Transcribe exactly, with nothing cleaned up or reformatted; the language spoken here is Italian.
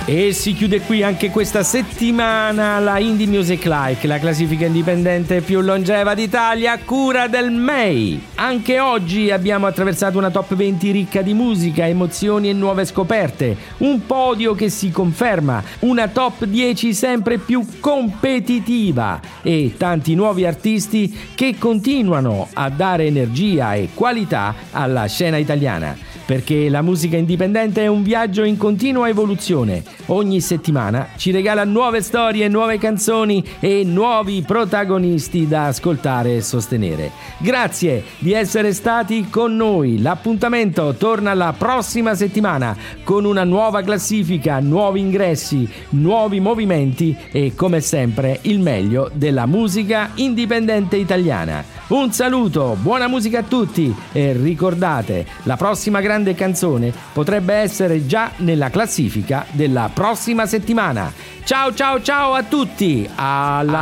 E si chiude qui anche questa settimana la Indie Music Like, la classifica indipendente più longeva d'Italia, a cura del M E I. Anche oggi abbiamo attraversato una top venti ricca di musica, emozioni e nuove scoperte, un podio che si conferma, una top dieci sempre più competitiva e tanti nuovi artisti che continuano a dare energia e qualità alla scena italiana. Perché la musica indipendente è un viaggio in continua evoluzione. Ogni settimana ci regala nuove storie, nuove canzoni e nuovi protagonisti da ascoltare e sostenere. Grazie di essere stati con noi. L'appuntamento torna la prossima settimana con una nuova classifica, nuovi ingressi, nuovi movimenti e come sempre il meglio della musica indipendente italiana. Un saluto, buona musica a tutti e ricordate, la prossima grande canzone potrebbe essere già nella classifica della prossima settimana. Ciao ciao ciao a tutti, alla